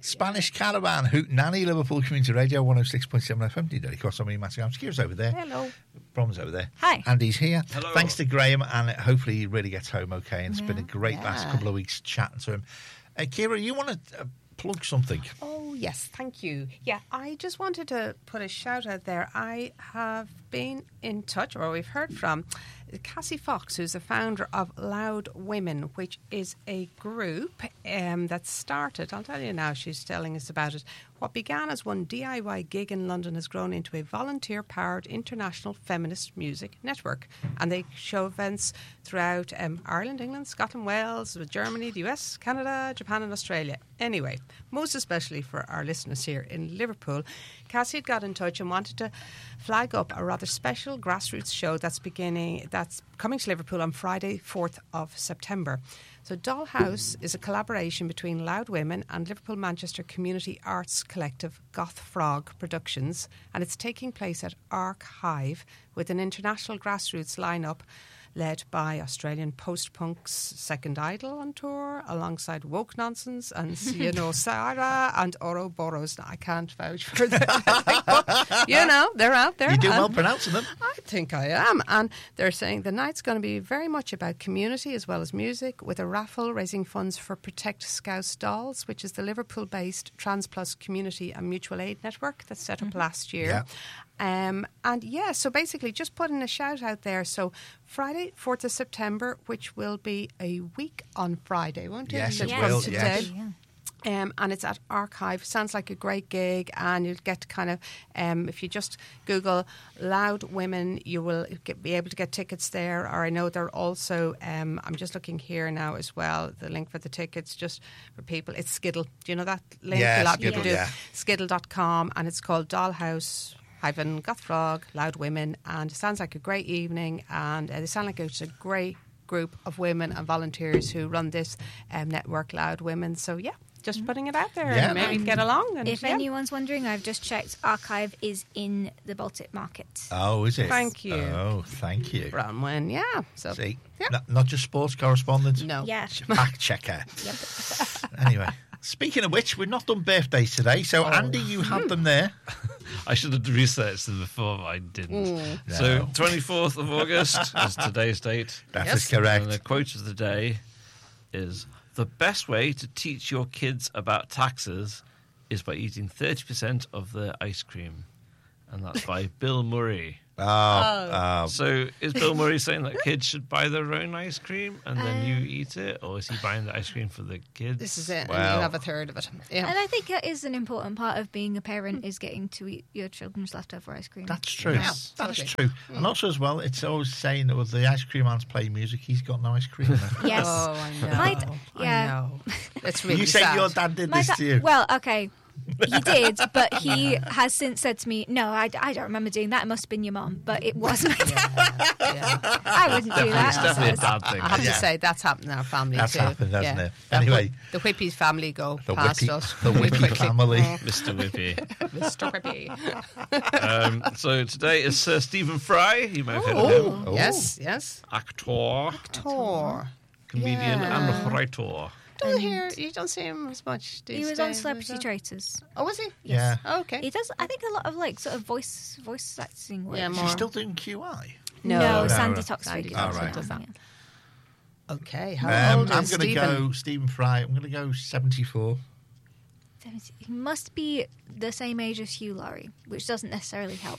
Spanish Caravan, Hoot Nanny, Liverpool Community Radio, 106.7 FM. Did cross on me, Matthew Kira's over there. Hello. Brom's over there. Hi. Andy's here. Hello. Thanks to Graham, and hopefully he really gets home okay. And it's been a great last couple of weeks chatting to him. Kira, you want to plug something? Oh, yes, thank you. Yeah, I just wanted to put a shout out there. I have been in touch, or we've heard from Cassie Fox, who's the founder of Loud Women, which is a group that started, I'll tell you now, she's telling us about it. What began as one DIY gig in London has grown into a volunteer-powered international feminist music network. And they show events throughout Ireland, England, Scotland, Wales, Germany, the US, Canada, Japan and Australia. Anyway, most especially for our listeners here in Liverpool, Cassie had got in touch and wanted to flag up a rather special grassroots show that's coming to Liverpool on Friday, 4th of September. So Dollhouse is a collaboration between Loud Women and Liverpool Manchester community arts collective Goth Frog Productions, and it's taking place at Archive with an international grassroots lineup led by Australian post-punks Second Idol on tour, alongside Woke Nonsense and Sarah and Ouroboros. Now, I can't vouch for that, but, they're out there. You do well pronouncing them. I think I am. And they're saying the night's going to be very much about community as well as music, with a raffle raising funds for Protect Scouse Dolls, which is the Liverpool-based Trans Plus community and mutual aid network that set up last year. Yeah. So basically just putting a shout out there. So Friday, 4th of September, which will be a week on Friday, won't it? Yes, it From will, today. yes. And it's at Archive. Sounds like a great gig, and you'll get to kind of, if you just Google Loud Women, you will be able to get tickets there. Or I know they're also, I'm just looking here now as well, the link for the tickets just for people. It's Skiddle. Do you know that link? Yeah, a lot of Skiddle, people do. yeah. Skiddle.com, and it's called Dollhouse Goth Frog, Loud Women, and it sounds like a great evening, and they sound like it's a great group of women and volunteers who run this network, Loud Women. So yeah, just putting it out there and maybe get along. And if anyone's wondering, I've just checked, Archive is in the Baltic Market. Oh, is it? Thank you. Oh, thank you. Bronwyn, yeah. So, See, yeah. not just sports correspondent. No. Yeah. Fact checker. Yep. Anyway, speaking of which, we've not done birthdays today, so Andy, you have them there. I should have researched them before, but I didn't. So, 24th of August is today's date. That is correct. And the quote of the day is, "The best way to teach your kids about taxes is by eating 30% of their ice cream." And that's by Bill Murray. So is Bill Murray saying that kids should buy their own ice cream and then you eat it? Or is he buying the ice cream for the kids? This is it, Well, and you'll have a third of it. Yeah. And I think that is an important part of being a parent, is getting to eat your children's leftover ice cream. That's true. Yeah, That is totally. true. And also as well, it's always saying that with the ice cream man's playing music, he's got no ice cream left. Yes. Oh, I know. My I know. It's really You say sad. your dad did My this da- to you. Well, okay. He did, but he has since said to me, "No, I don't remember doing that. It must have been your mum." But it was my dad. Yeah. I wouldn't do that. It's definitely a So dad thing. I have Yeah. to say, that's happened in our family That's too. happened, hasn't it? That Anyway. the Whippy family go The past Whippy- us. the really Whippy quickly. family. Mr. Whippy. Mr. Whippy. So today is Sir Stephen Fry. You may have heard of him. Oh. Yes. Actor, Tor. comedian Yeah. and writer. You don't see him as much these he was on days, Celebrity is it? Traitors. Oh, was he? Yeah. Oh, okay. He does, I think, a lot of like sort of voice acting work. Yeah, Is more. he still doing QI? No, No, Sandy no. Toxvig Sandy does Toxvig that. does that. Yeah. Okay. How old I'm is going to Stephen? go Stephen Fry. I'm going to go 74. He must be the same age as Hugh Laurie, which doesn't necessarily help.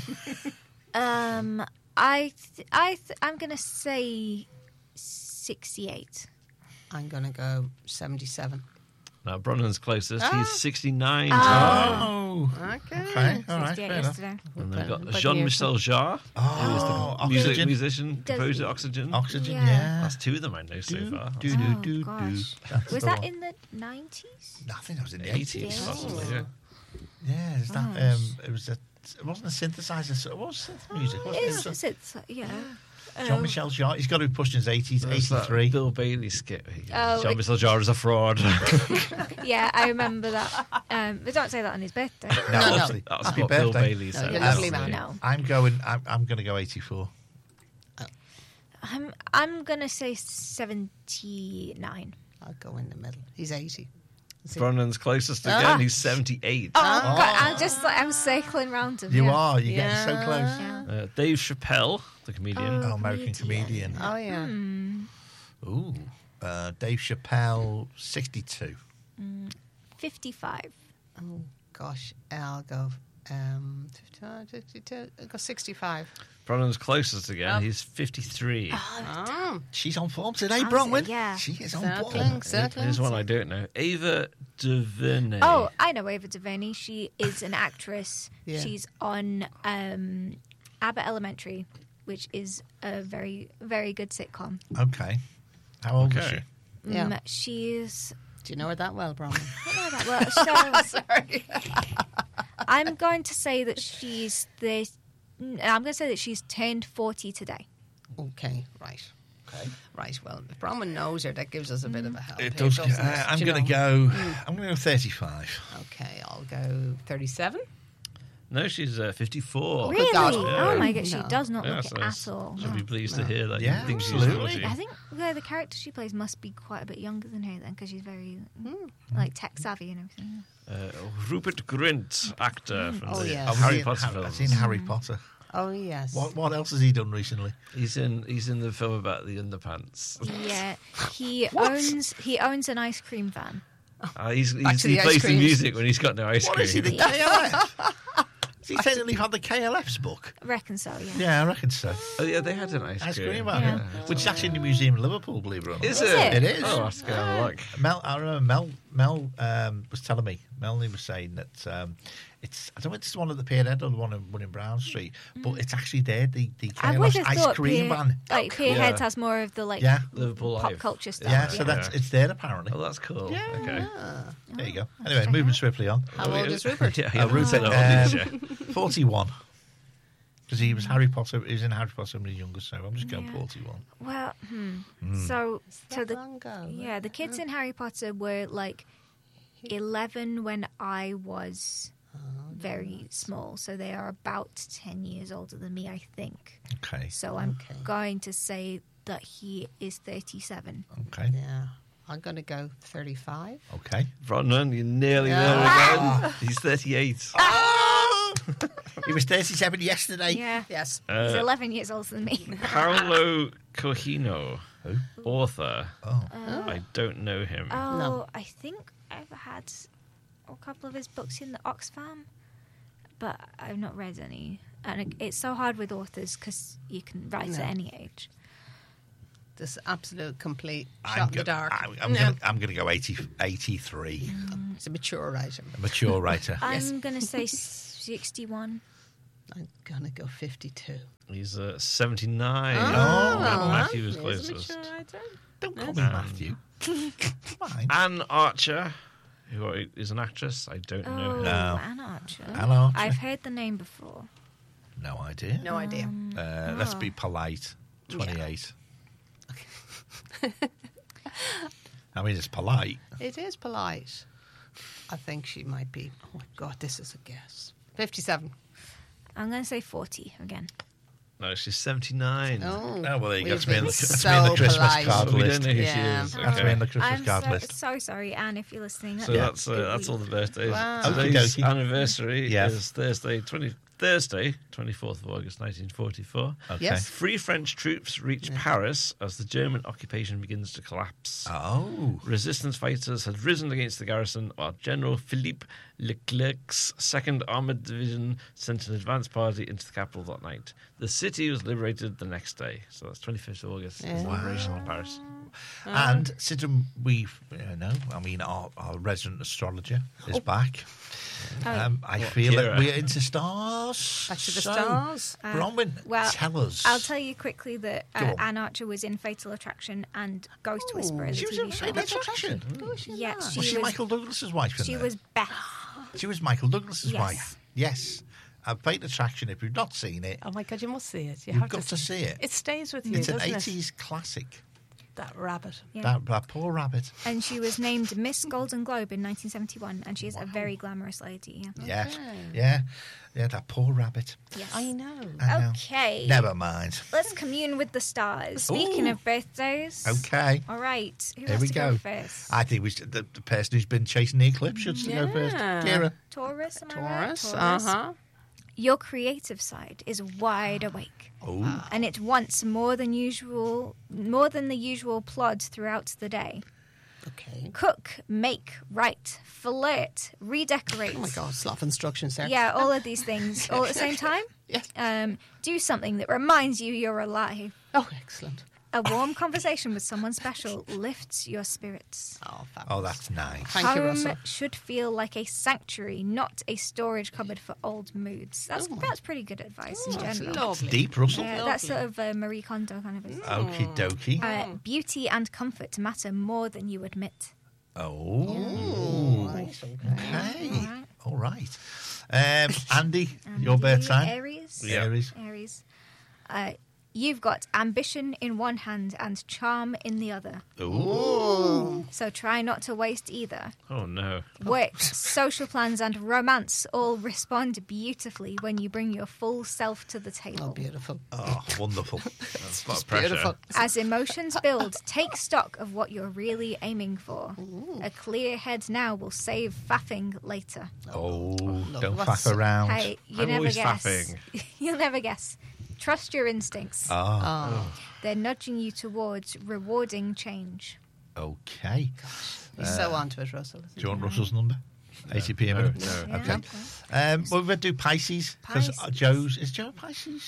I'm going to say 68. I'm going to go 77. Now, Bronnan's closest. He's 69. Oh. Okay. Okay. All right. 68 Fair enough. yesterday. And they've got But Jean-Michel Jarre, Oh, who is the Oxygen. musician, Does- composer, Oxygen. Oxygen, Yeah. yeah. That's two of them I know so far. Oh, gosh. That's Was the that one. in the 90s? I think that was in the 80s, 80s. possibly, yeah. Yeah, is that, Gosh. it wasn't a synthesizer, it was synth music, wasn't It's, it? it's, yeah. Jean-Michel Jarre, he's got to be pushed in his 80s, There's that 83. Bill Bailey skit. Oh, Jean-Michel Jarre is a fraud. Yeah, I remember that. But don't say that on his birthday. No, No, no. obviously. That was Happy what Bill birthday. Bailey said. you're a lovely Absolutely. man. No. I'm going to go 84. I'm going to say 79. I'll go in the middle. He's 80. Bronnan's closest again. He's 78. Oh, God, I'm circling round him. You yeah. are. You're getting so Yeah. close. Yeah. Dave Chappelle, the comedian. Oh, American comedian. Oh, yeah. Ooh. Dave Chappelle, 62. 55. Oh, gosh. I'll go 55, 52. I'll go 65. Bronnan's closest again. He's 53. Oh. She's on form today, I'll Bronwyn. say, yeah. She is on Circling, form. circling. Here's one I don't know. Ava DuVernay. Oh, I know Ava DuVernay. She is an actress. Yeah. She's on Abbott Elementary, which is a very, very good sitcom. Okay. How old is Okay. she? Yeah. She's... Do you know her that well, Bronwyn? I don't know that well. So Sorry. I'm going to say that she's turned 40 today. Okay, right. Okay. Right, well, if Bronwyn knows her, that gives us a bit of a help. It here, does. doesn't it? I'm Do you going to know? go. I'm going to go 35. Okay, I'll go 37. No, she's 54. Really? God. Oh my God, she No. does not Yeah, look so it at all. She'll be pleased to hear that Yeah, you think she's absolutely. 40. I think the character she plays must be quite a bit younger than her then, because she's very like tech savvy and everything. Rupert Grint, actor from Oh, the yes. Harry Potter I've seen films. Harry Potter. Oh, yes. What else has he done recently? He's in the film about the underpants. Yeah, he owns an ice cream van. He to the ice plays the creams. music when he's got no ice What cream. is he, the KLF? Has he technically had the KLF's book? I reckon so. Yeah. Yeah, I reckon so. Oh yeah, they had an ice Ice cream. cream, Yeah. which is actually in the museum in Liverpool, believe it or not. Is Is it? it? It is. Oh, I have to go have a look. I remember Mel was telling me, Melanie was saying that it's, I don't know if it's the one at the Pier Head or the one in Brown Street, but it's actually there, the I would KLF's have ice thought cream van. Pierheads Yeah. has more of the Yeah. Liverpool pop Live. culture stuff. Yeah, so Yeah. it's there apparently. Oh, that's cool. Okay. There you go. Anyway, moving swiftly on. How old is Rupert? Yeah, yeah. Rupert, Rupert. 41. Because he was Harry Potter. He was in Harry Potter when he was younger, so I'm just going Yeah. 41. Well, so That the long ago. yeah, the kids in Harry Potter were like 11 when I was very small, so they are about 10 years older than me, I think. Okay. So I'm Okay. going to say that he is 37. Okay. Yeah. I'm going to go 35. Okay. Bronwyn, you nearly there again. He's 38. He was 37 yesterday. Yeah, Yes. he's 11 years older than me. Paolo Cogino, Who? author. Oh. I don't know him. Oh, No. I think I've had a couple of his books in the Oxfam, but I've not read any. And it's so hard with authors because you can write No. at any age. This absolute complete I'm shot in go- the dark. I'm No. going to go 83. It's a mature writer. A mature writer. I'm going to say 61. I'm going to go 52. He's 79. Oh. Matthew was He's a closest. mature writer. Don't call me Matthew. Fine. Anne Archer, who is an actress. I don't know Oh, her. No. Anne Archer. Anne Archer. I've heard the name before. No idea. No idea. Let's be polite. 28. I mean, it's polite. It is polite. I think she might be. Oh my God, this is a guess. 57. I'm going to say 40 again. No, she's 79. Oh, Oh, well, there you go. we've That's me on been the, that's so me on the Christmas polite. card We list. don't know who Yeah. she is. That's me Okay. on the Christmas I'm card so, list. so sorry, Anne, if you're listening. So that's all the birthdays. Wow. Today's Okey-dokey. anniversary Yeah. is Thursday, 24th of August, 1944. Okay. Yes. Free French troops reach Paris as the German occupation begins to collapse. Oh. Resistance fighters had risen against the garrison, while General Philippe Leclerc's 2nd Armoured Division sent an advance party into the capital that night. The city was liberated the next day. So that's 25th of August, is the liberation of Paris. And since we've, our resident astrologer is back. I feel that Kira? we're into stars. Back to the So, stars. Bronwyn, well, tell us. I'll tell you quickly that Go on. Anne Archer was in Fatal Attraction and Ghost Whisperer, the She was TV in show. Fatal Attraction. Yeah, Was she Michael Douglas's wife? in She there? was Beth. She was Michael Douglas's Yes. wife. Yes. Fatal Attraction. If you've not seen it, Oh my God, you must see it. you've got to see it. It stays with you, It's an doesn't 80s classic. That rabbit. Yeah. That poor rabbit. And she was named Miss Golden Globe in 1971, and she is a very glamorous lady. Yeah. Yes. Okay. Yeah, that poor rabbit. Yes. I know. I know. Okay. Never mind. Let's commune with the stars. Speaking Ooh. of birthdays. Okay. All right. Who Here has we to go. first? I think the person who's been chasing the eclipse should go first. Yeah. Kira. Taurus. Am I right? Taurus. Uh-huh. Your creative side is wide awake, Oh. and it wants more than the usual plod throughout the day. Okay. Cook, make, write, flirt, redecorate. Oh my God, it's a lot of instructions there. Yeah, all of these things all at the same time. Yes. Do something that reminds you you're alive. Oh, excellent. A warm conversation with someone special lifts your spirits. Oh, fabulous. Oh, that's nice. Thank you, Home Russell. should feel like a sanctuary, not a storage cupboard for old moods. That's pretty good advice in That's general. lovely. Deep, Russell. Yeah, that's sort of Marie Kondo kind of. Okie dokie. Beauty and comfort matter more than you admit. Oh. Nice, Okay. All right. Andy, your birth sign? Aries. Yeah. Aries. Aries. You've got ambition in one hand and charm in the other. Ooh. So try not to waste either. Oh, no. Work, social plans, and romance all respond beautifully when you bring your full self to the table. Oh, beautiful. Oh, wonderful. That's a lot of pressure. Beautiful. As emotions build, take stock of what you're really aiming for. A clear head now will save faffing later. Oh, don't what's- faff around. Hey, you I'm never always guess. faffing. You'll never guess. Trust your instincts. Oh, They're nudging you towards rewarding change. okay. He's so onto it, Russell. isn't Do you want he? Russell's number? 80p a minute? no. Okay. Yeah, Well, we're going to do Pisces. Because Pisces. Is Joe Pisces?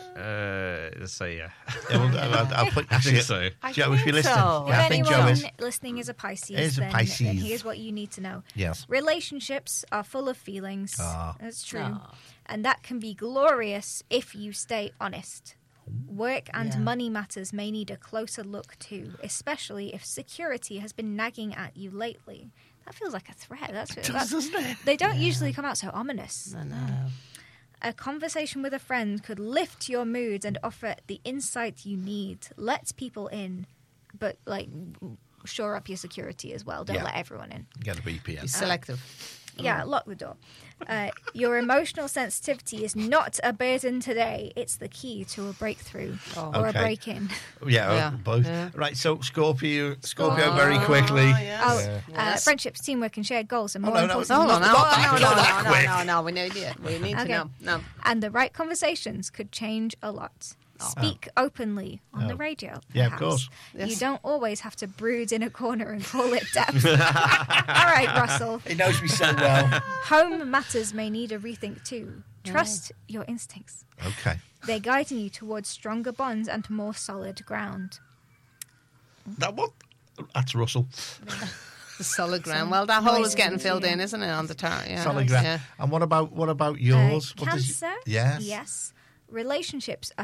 Let's say yeah. Yeah, well, I'll put. I think so. Joe, if you're listening. so. Yeah, I If think Joe anyone is. listening is a Pisces, Is a then Pisces. here's what you need to know. Yes. Relationships are full of feelings. Ah. That's true. Ah. And that can be glorious if you stay honest. Work and Yeah. money matters may need a closer look too, especially if security has been nagging at you lately. That feels like a threat. Doesn't it? They don't usually come out so ominous. I know. A conversation with a friend could lift your mood and offer the insight you need. Let people in, but shore up your security as well. Don't Yeah. let everyone in. Get a BPM. Be selective. Yeah, lock the door. Your emotional sensitivity is not a burden today. It's the key to a breakthrough or a Okay. break-in. Yeah, Yeah. both. Yeah. Right, so Scorpio very quickly. yes. Oh, Yes. friendships, teamwork, and shared goals are more no, important. No, no, Not that quick. no. We need it. We need to Okay. know. No. And the right conversations could change a lot. Speak openly on the radio. Yeah, of perhaps. course. Yes. You don't always have to brood in a corner and call it depth. All right, Russell. He knows me so well. Home matters may need a rethink too. Trust your instincts. Okay. They're guiding you towards stronger bonds and more solid ground. That's Russell. The solid ground. Well, that hole is getting filled in, isn't it, on the tar? Yeah. Solid ground. Yeah. And what about yours? What does Cancer? Yes. Yes. Relationships are